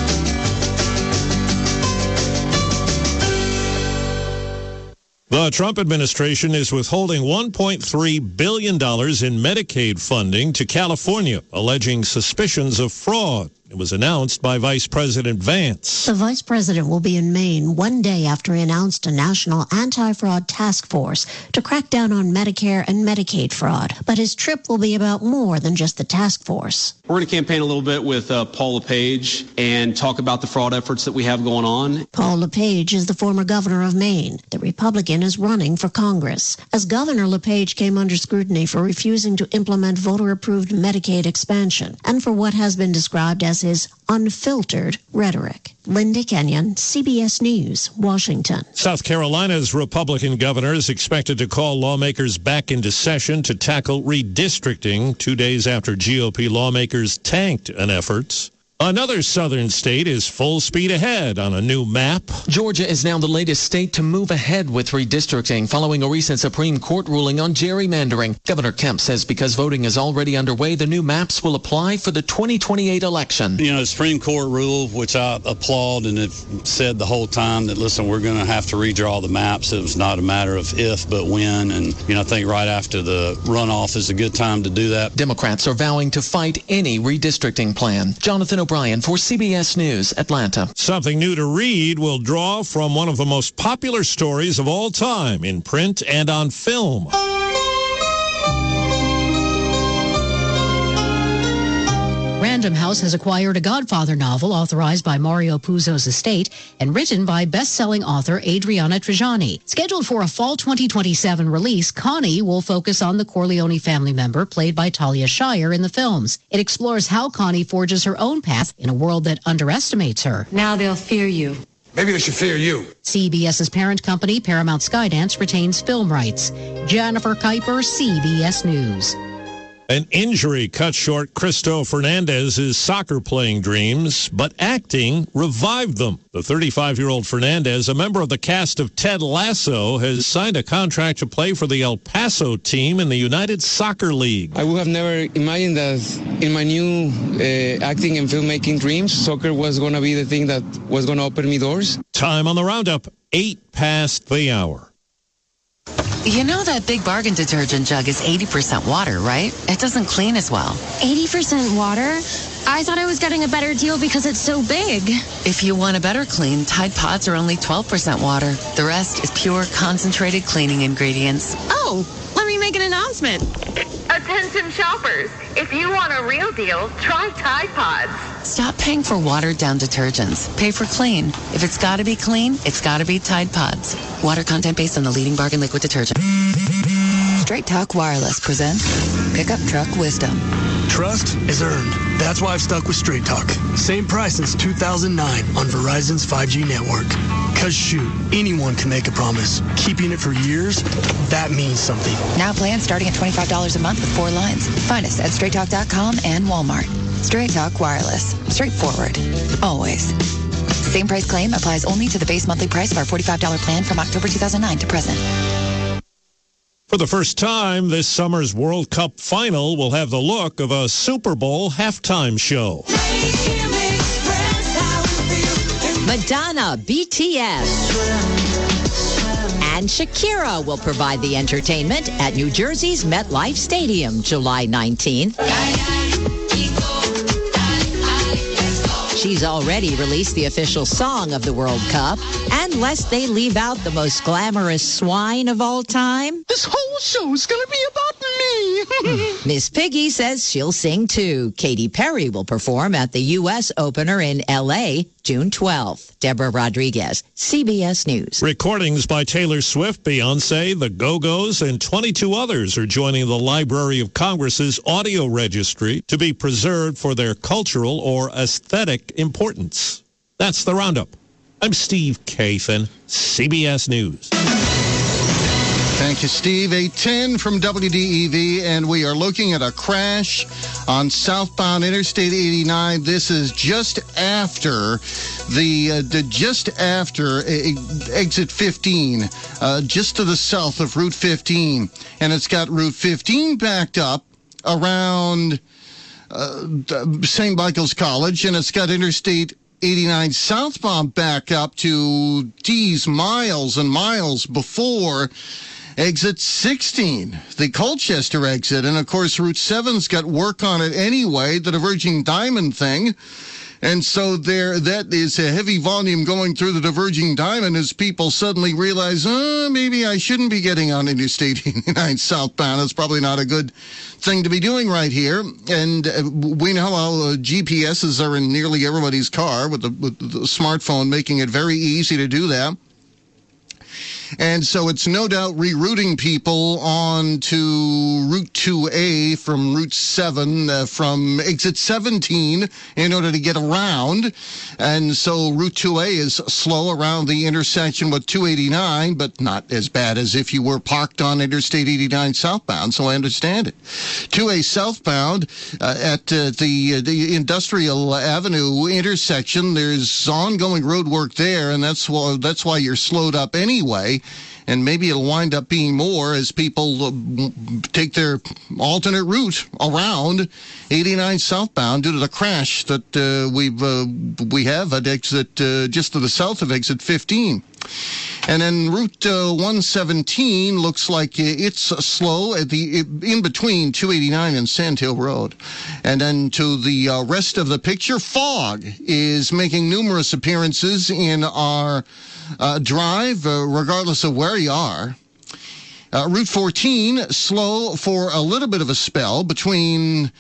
The Trump administration is withholding $1.3 billion in Medicaid funding to California, alleging suspicions of fraud. It was announced by Vice President Vance. The vice president will be in Maine one day after he announced a national anti-fraud task force to crack down on Medicare and Medicaid fraud. But his trip will be about more than just the task force. We're going to campaign a little bit with Paul LePage and talk about the fraud efforts that we have going on. Paul LePage is the former governor of Maine. The Republican is running for Congress. As governor, LePage came under scrutiny for refusing to implement voter-approved Medicaid expansion and for what has been described as his unfiltered rhetoric. Linda Kenyon, CBS News, Washington. South Carolina's Republican governor is expected to call lawmakers back into session to tackle redistricting 2 days after GOP lawmakers tanked an effort. Another southern state is full speed ahead on a new map. Georgia is now the latest state to move ahead with redistricting following a recent Supreme Court ruling on gerrymandering. Governor Kemp says because voting is already underway, the new maps will apply for the 2028 election. You know, the Supreme Court rule, which I applaud and have said the whole time that, listen, we're going to have to redraw the maps. It was not a matter of if, but when. And, you know, I think right after the runoff is a good time to do that. Democrats are vowing to fight any redistricting plan. Jonathan O'Brien for CBS News, Atlanta. Something new to read will draw from one of the most popular stories of all time in print and on film. Random House has acquired a Godfather novel authorized by Mario Puzo's estate and written by best-selling author Adriana Trigiani. Scheduled for a fall 2027 release, Connie will focus on the Corleone family member played by Talia Shire in the films. It explores how Connie forges her own path in a world that underestimates her. Now they'll fear you. Maybe they should fear you. CBS's parent company, Paramount Skydance, retains film rights. Jennifer Kuiper, CBS News. An injury cut short Cristo Fernandez's soccer-playing dreams, but acting revived them. The 35-year-old Fernandez, a member of the cast of Ted Lasso, has signed a contract to play for the El Paso team in the United Soccer League. I would have never imagined that in my new acting and filmmaking dreams, soccer was going to be the thing that was going to open me doors. Time on the roundup, 8 past the hour. You know that Big Bargain detergent jug is 80% water, right? It doesn't clean as well. 80% water? I thought I was getting a better deal because it's so big. If you want a better clean, Tide Pods are only 12% water. The rest is pure, concentrated cleaning ingredients. Oh, let me make an announcement. Attention shoppers, if you want a real deal, try Tide Pods. Stop paying for watered-down detergents. Pay for clean. If it's got to be clean, it's got to be Tide Pods. Water content based on the leading bargain liquid detergent. Straight Talk Wireless presents Pickup Truck Wisdom. Trust is earned. That's why I've stuck with Straight Talk. Same price since 2009 on Verizon's 5G network. Because shoot, anyone can make a promise. Keeping it for years, that means something. Now plans starting at $25 a month with 4 lines. Find us at straighttalk.com and Walmart. Straight Talk Wireless. Straightforward. Always. Same price claim applies only to the base monthly price of our $45 plan from October 2009 to present. For the first time, this summer's World Cup final will have the look of a Super Bowl halftime show. Madonna, BTS, and Shakira will provide the entertainment at New Jersey's MetLife Stadium, July 19th. She's already released the official song of the World Cup. And lest they leave out the most glamorous swine of all time, this whole show is going to be about me. Miss Piggy says she'll sing too. Katy Perry will perform at the U.S. opener in L.A. June 12th. Deborah Rodriguez, CBS News. Recordings by Taylor Swift, Beyonce, the Go-Go's, and 22 others are joining the Library of Congress's audio registry to be preserved for their cultural or aesthetic importance. That's the Roundup. I'm Steve Kathan, CBS News. Thank you, Steve. 8:10 from WDEV, and we are looking at a crash on southbound Interstate 89. This is just after exit 15, just to the south of Route 15, and it's got Route 15 backed up around St. Michael's College, and it's got Interstate 89 southbound back up to D's miles and miles before exit 16, the Colchester exit. And, of course, Route 7's got work on it anyway, the diverging diamond thing. And so that is a heavy volume going through the diverging diamond as people suddenly realize, maybe I shouldn't be getting on Interstate 89 southbound. It's probably not a good thing to be doing right here. And we know how GPSs are in nearly everybody's car with the smartphone, making it very easy to do that. And so it's no doubt rerouting people onto Route 2A from Route 7, from exit 17 in order to get around. And so Route 2A is slow around the intersection with 289, but not as bad as if you were parked on Interstate 89 southbound, so I understand it. 2A southbound at the Industrial Avenue intersection, there's ongoing road work there, and that's why you're slowed up anyway. And maybe it'll wind up being more as people take their alternate route around 89 southbound due to the crash that we have at exit just to the south of exit 15. And then Route 117 looks like it's slow at in between 289 and Sand Hill Road. And then to the rest of the picture, fog is making numerous appearances in our drive, regardless of where you are. Route 14, slow for a little bit of a spell between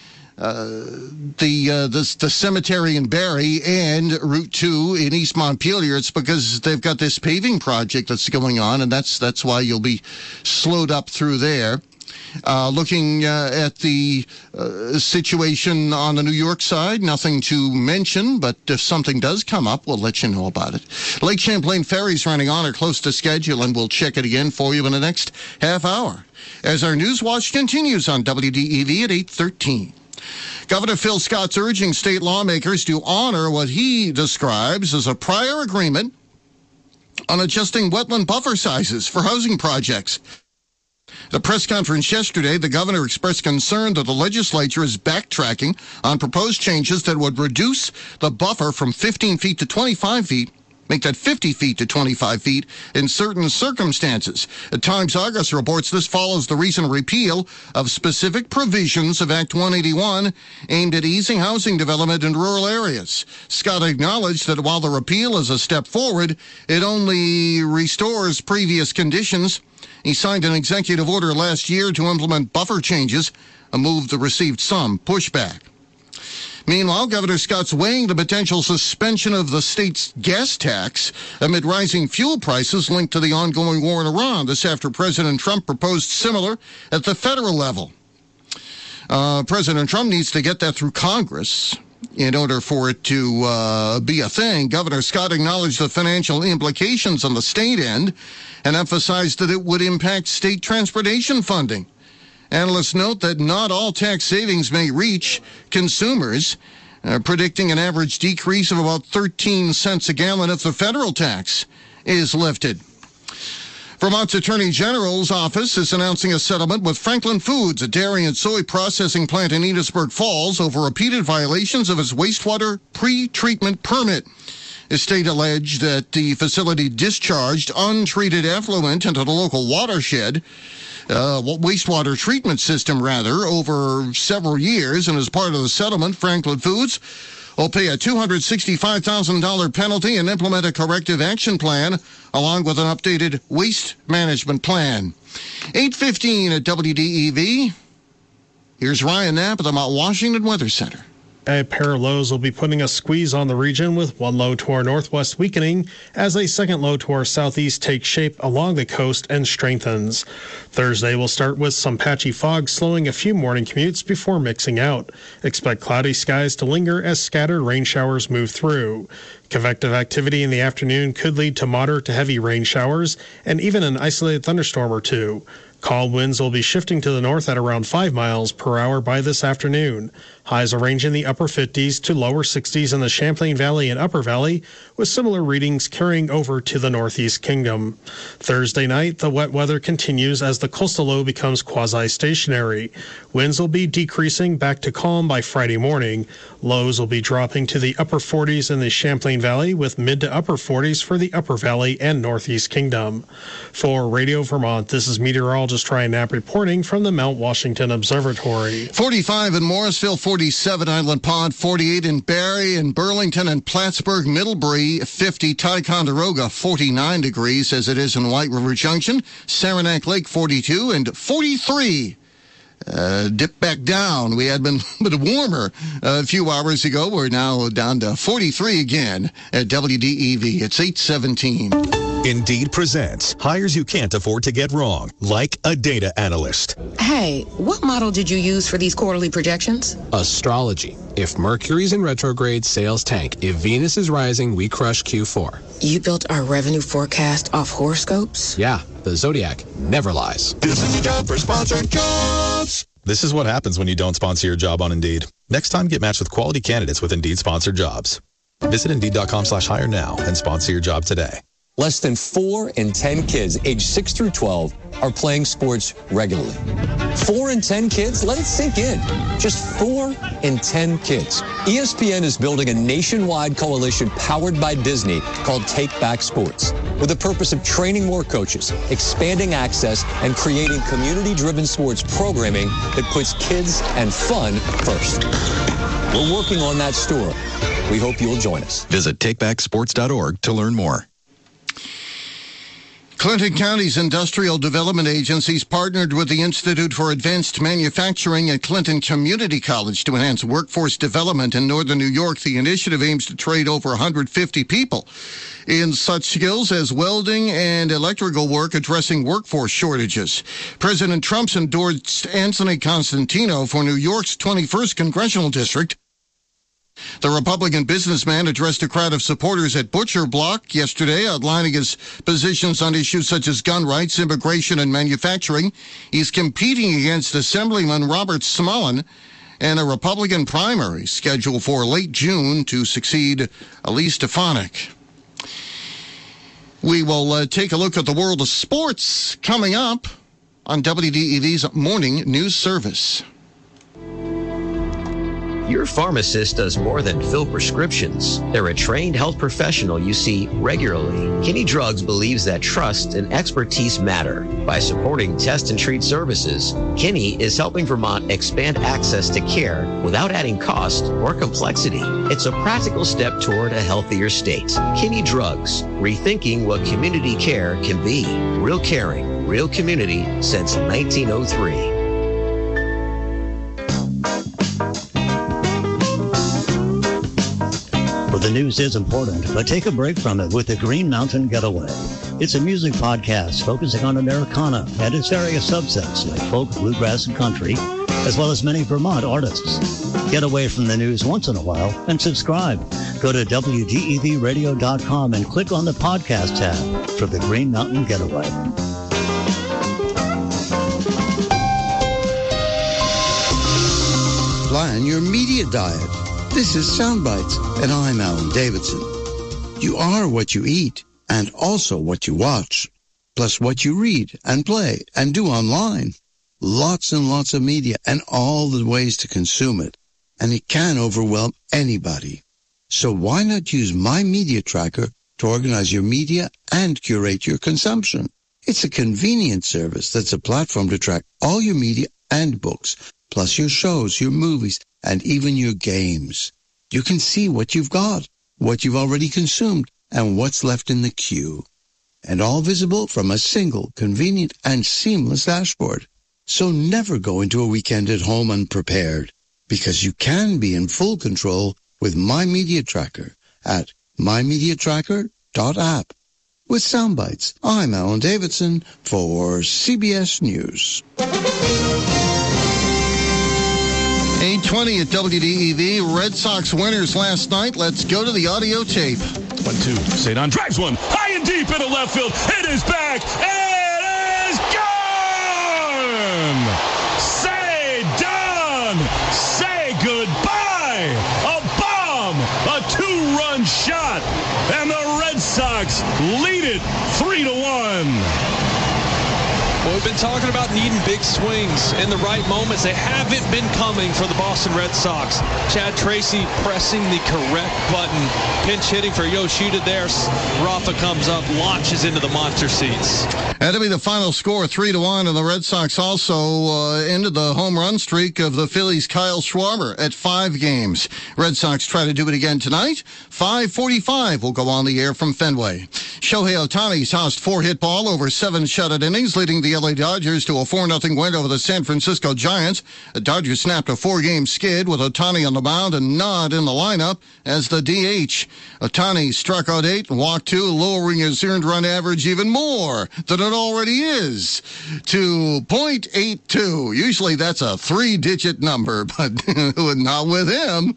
the cemetery in Barrie and Route 2 in East Montpelier. It's because they've got this paving project that's going on, and that's why you'll be slowed up through there. Looking at the situation on the New York side, nothing to mention, but if something does come up, we'll let you know about it. Lake Champlain Ferry's running on or close to schedule, and we'll check it again for you in the next half hour as our News Watch continues on WDEV at 8:13. Governor Phil Scott's urging state lawmakers to honor what he describes as a prior agreement on adjusting wetland buffer sizes for housing projects. At a press conference yesterday, the governor expressed concern that the legislature is backtracking on proposed changes that would reduce the buffer from 15 feet to 25 feet make that 50 feet to 25 feet in certain circumstances. Times Argus reports this follows the recent repeal of specific provisions of Act 181 aimed at easing housing development in rural areas. Scott acknowledged that while the repeal is a step forward, it only restores previous conditions. He signed an executive order last year to implement buffer changes, a move that received some pushback. Meanwhile, Governor Scott's weighing the potential suspension of the state's gas tax amid rising fuel prices linked to the ongoing war in Iran. This after President Trump proposed similar at the federal level. President Trump needs to get that through Congress in order for it to be a thing. Governor Scott acknowledged the financial implications on the state end and emphasized that it would impact state transportation funding. Analysts note that not all tax savings may reach consumers, predicting an average decrease of about 13 cents a gallon if the federal tax is lifted. Vermont's Attorney General's office is announcing a settlement with Franklin Foods, a dairy and soy processing plant in Enosburg Falls, over repeated violations of its wastewater pre-treatment permit. The state alleged that the facility discharged untreated effluent into the local watershed, wastewater treatment system, over several years. And as part of the settlement, Franklin Foods will pay a $265,000 penalty and implement a corrective action plan, along with an updated waste management plan. 8:15 at WDEV. Here's Ryan Knapp at the Mount Washington Weather Center. A pair of lows will be putting a squeeze on the region, with one low to our northwest weakening as a second low to our southeast takes shape along the coast and strengthens. Thursday will start with some patchy fog slowing a few morning commutes before mixing out. Expect cloudy skies to linger as scattered rain showers move through. Convective activity in the afternoon could lead to moderate to heavy rain showers and even an isolated thunderstorm or two. Calm winds will be shifting to the north at around 5 miles per hour by this afternoon. Highs will range in the upper 50s to lower 60s in the Champlain Valley and Upper Valley, with similar readings carrying over to the Northeast Kingdom. Thursday night, the wet weather continues as the coastal low becomes quasi-stationary. Winds will be decreasing back to calm by Friday morning. Lows will be dropping to the upper 40s in the Champlain Valley, with mid to upper 40s for the Upper Valley and Northeast Kingdom. For Radio Vermont, this is meteorologist Ryan Knapp reporting from the Mount Washington Observatory. 45 in Morrisville, 47 Island Pond, 48 in Barrie and Burlington and Plattsburgh, Middlebury, 50 Ticonderoga, 49 degrees as it is in White River Junction, Saranac Lake, 42 and 43. Dip back down. We had been a bit warmer a few hours ago. We're now down to 43 again at WDEV. It's 8:17. Indeed presents hires you can't afford to get wrong, like a data analyst. Hey, what model did you use for these quarterly projections? Astrology. If Mercury's in retrograde, sales tank. If Venus is rising, we crush Q4. You built our revenue forecast off horoscopes? Yeah, the Zodiac never lies. This is your job for sponsored jobs. This is what happens when you don't sponsor your job on Indeed. Next time, get matched with quality candidates with Indeed sponsored jobs. Visit Indeed.com/hire now and sponsor your job today. Less than 4 in 10 kids aged 6 through 12 are playing sports regularly. 4 in 10 kids? Let it sink in. Just 4 in 10 kids. ESPN is building a nationwide coalition powered by Disney called Take Back Sports, with the purpose of training more coaches, expanding access, and creating community-driven sports programming that puts kids and fun first. We're working on that story. We hope you'll join us. Visit takebacksports.org to learn more. Clinton County's industrial development agencies partnered with the Institute for Advanced Manufacturing at Clinton Community College to enhance workforce development in northern New York. The initiative aims to train over 150 people in such skills as welding and electrical work, addressing workforce shortages. President Trump's endorsed Anthony Constantino for New York's 21st Congressional District. The Republican businessman addressed a crowd of supporters at Butcher Block yesterday, outlining his positions on issues such as gun rights, immigration, and manufacturing. He's competing against Assemblyman Robert Smullen in a Republican primary scheduled for late June to succeed Elise Stefanik. We will take a look at the world of sports coming up on WDEV's Morning News Service. Your pharmacist does more than fill prescriptions. They're a trained health professional you see regularly. Kinney Drugs believes that trust and expertise matter. By supporting test and treat services, Kinney is helping Vermont expand access to care without adding cost or complexity. It's a practical step toward a healthier state. Kinney Drugs, rethinking what community care can be. Real caring, real community since 1903. Well, the news is important, but take a break from it with the Green Mountain Getaway. It's a music podcast focusing on Americana and its various subsets like folk, bluegrass, and country, as well as many Vermont artists. Get away from the news once in a while and subscribe. Go to WDEVradio.com and click on the podcast tab for the Green Mountain Getaway. Plan your media diet. This is Soundbites, and I'm Alan Davidson. You are what you eat, and also what you watch, plus what you read and play and do online. Lots and lots of media and all the ways to consume it, and it can overwhelm anybody. So why not use My Media Tracker to organize your media and curate your consumption? It's a convenient service that's a platform to track all your media and books, plus your shows, your movies, and even your games. You can see what you've got, what you've already consumed, and what's left in the queue. And all visible from a single, convenient, and seamless dashboard. So never go into a weekend at home unprepared, because you can be in full control with My Media Tracker at mymediatracker.app. With Soundbites, I'm Alan Davidson for CBS News. 8:20 at WDEV. Red Sox winners last night. Let's go to the audio tape. 1-2. Cedon drives one high and deep into left field. It is back. It is gone. Cedon, say goodbye. A bomb, a two-run shot, and the Red Sox lead it 3-1. Well, we've been talking about needing big swings in the right moments. They haven't been coming for the Boston Red Sox. Chad Tracy pressing the correct button. Pinch hitting for Yoshida there. Rafa comes up, launches into the monster seats. That'll be the final score, 3-1, and the Red Sox also ended the home run streak of the Phillies' Kyle Schwarber at 5 games. Red Sox try to do it again tonight. 5:45 will go on the air from Fenway. Shohei Ohtani's tossed 4 hit ball over 7 shutout innings, leading the LA Dodgers to a 4-0 win over the San Francisco Giants. The Dodgers snapped a 4-game skid with Ohtani on the mound and not in the lineup as the DH. Ohtani struck out 8 and walked 2, lowering his earned run average even more than it already is to .82. Usually that's a 3-digit number, but not with him.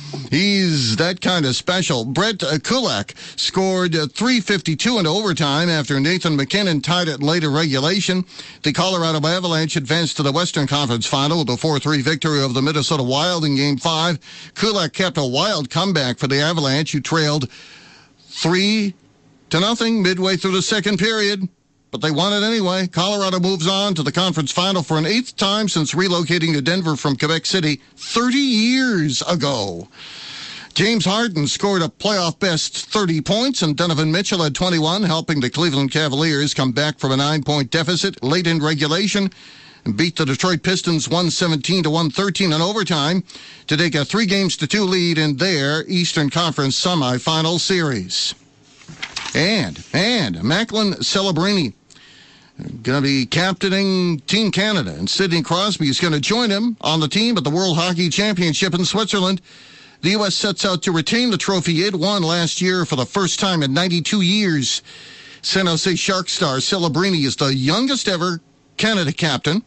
He's that kind of special. Brett Kulak scored .352 in overtime after Nathan McKinnon tied it late in regulation. The Colorado Avalanche advanced to the Western Conference Final with a 4-3 victory over the Minnesota Wild in Game 5. Kulak kept a wild comeback for the Avalanche, who trailed 3-0 midway through the second period. But they won it anyway. Colorado moves on to the conference final for an 8th time since relocating to Denver from Quebec City 30 years ago. James Harden scored a playoff-best 30 points, and Donovan Mitchell had 21, helping the Cleveland Cavaliers come back from a 9-point deficit late in regulation and beat the Detroit Pistons 117-113 in overtime to take a 3-2 lead in their Eastern Conference semifinal series. And Macklin Celebrini going to be captaining Team Canada, and Sidney Crosby is going to join him on the team at the World Hockey Championship in Switzerland. The U.S. sets out to retain the trophy it won last year for the first time in 92 years. San Jose Sharks star Celebrini is the youngest ever Canada captain.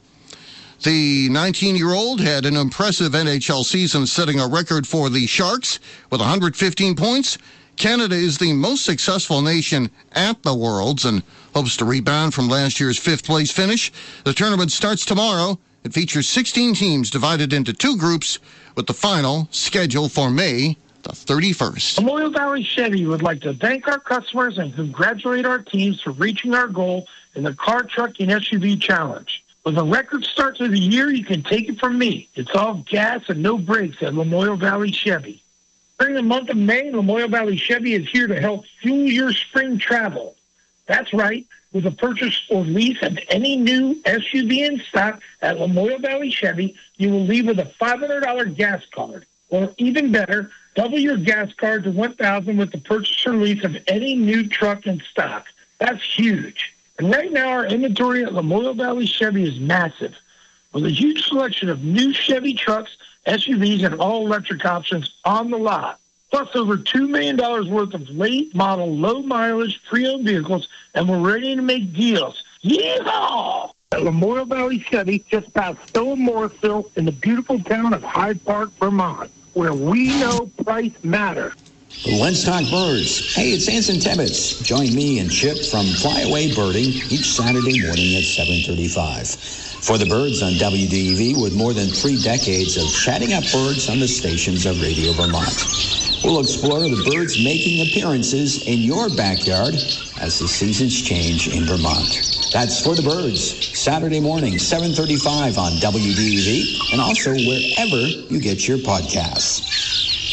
The 19-year-old had an impressive NHL season, setting a record for the Sharks with 115 points. Canada is the most successful nation at the Worlds and hopes to rebound from last year's 5th-place finish. The tournament starts tomorrow. It features 16 teams divided into 2 groups, with the final scheduled for May the 31st. Memorial Valley Chevy would like to thank our customers and congratulate our teams for reaching our goal in the Car, Truck, and SUV Challenge. With a record start to the year, you can take it from me. It's all gas and no brakes at Lamoille Valley Chevy. During the month of May, Lamoille Valley Chevy is here to help fuel your spring travel. That's right. With a purchase or lease of any new SUV in stock at Lamoille Valley Chevy, you will leave with a $500 gas card. Or even better, double your gas card to $1,000 with the purchase or lease of any new truck in stock. That's huge. And right now, our inventory at Lamoille Valley Chevy is massive, with a huge selection of new Chevy trucks, SUVs, and all-electric options on the lot. Plus over $2 million worth of late-model, low-mileage, pre-owned vehicles, and we're ready to make deals. Yeehaw! At Lamoille Valley Chevy, just past Stowe and Morrisville, in the beautiful town of Hyde Park, Vermont, where we know price matters. Let's talk birds. Hey, it's Anson Tebbets. Join me and Chip from Flyaway Birding each Saturday morning at 7:35. For the birds on WDEV, with more than 3 decades of chatting up birds on the stations of Radio Vermont. We'll explore the birds making appearances in your backyard as the seasons change in Vermont. That's For the Birds, Saturday morning, 7:35 on WDEV, and also wherever you get your podcasts.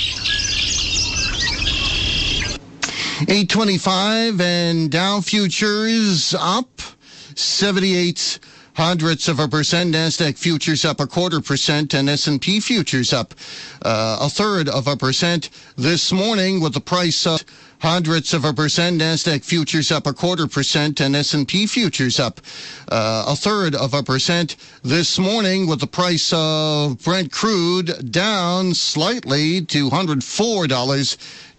825 and Dow futures up 78 hundredths of a percent. NASDAQ futures up 0.25%, and S&P futures up 0.33% this morning, with the price of hundredths of a percent. NASDAQ futures up 0.25%, and S&P futures up 0.33% this morning, with the price of Brent crude down slightly to $104.